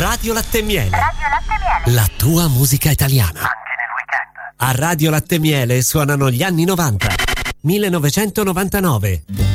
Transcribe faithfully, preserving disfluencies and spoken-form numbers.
Radio Latte e Miele. Radio Latte e Miele. La tua musica italiana. Anche nel weekend. A Radio Latte e Miele suonano gli anni novanta. millenovecentonovantanove.